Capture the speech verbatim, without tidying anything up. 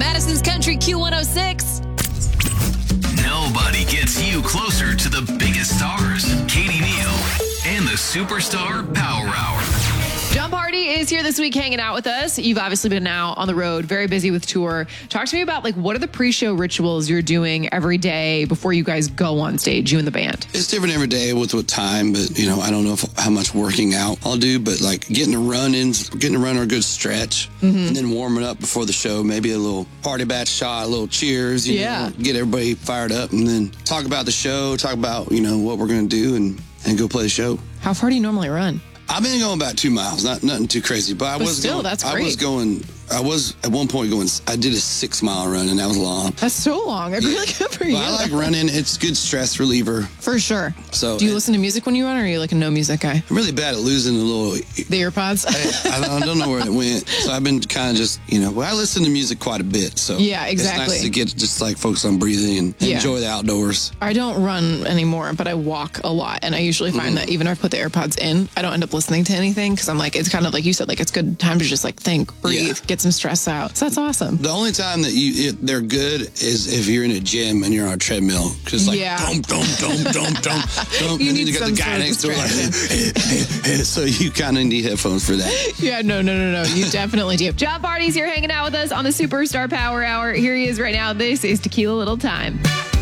Madison's Country Q one oh six. Nobody gets you closer to the biggest stars. Katie Neal and the Superstar Power Hour. Jon Pardi is here this week hanging out with us. You've obviously been out on the road, very busy with tour. Talk to me about, like, what are the pre-show rituals you're doing every day before you guys go on stage, you and the band? It's different every day with what time, but, you know, I don't know if, how much working out I'll do, but, like, getting a run in, getting a run or a good stretch, mm-hmm. and then warming up before the show, maybe a little party batch shot, a little cheers, you yeah. know, get everybody fired up, and then talk about the show, talk about, you know, what we're going to do, and, and go play the show. How far do you normally run? I've been going about two miles, not nothing too crazy, but I but was still, going, that's great. I was going, I was at one point going, I did a six mile run and that was long. That's so long. It's really good for you. Well, I like running. It's good stress reliever. For sure. So, do you listen to music when you run, or are you like a no music guy? I'm really bad at losing the little... The earpods? I, I, don't, I don't know where it went. So I've been kind of just, you know, well, I listen to music quite a bit. So yeah, exactly. It's nice to get just like focus on breathing and yeah. enjoy the outdoors. I don't run anymore, but I walk a lot. And I usually find mm-hmm. that even if I put the AirPods in, I don't end up listening to anything. Because I'm like, it's kind of like you said, like it's good time to just like think, breathe, yeah. get some stress out. So that's awesome. The only time that you it, they're good is if you're in a gym and you're on a treadmill. Because like, yeah. dum, dum, dum, dum, dum, dum. You and need then you got the guy next door. Like, so you kind of need headphones for that. Yeah, no, no, no, no. You definitely do. Jon Pardi's here hanging out with us on the Superstar Power Hour. Here he is right now. This is Tequila Little Time.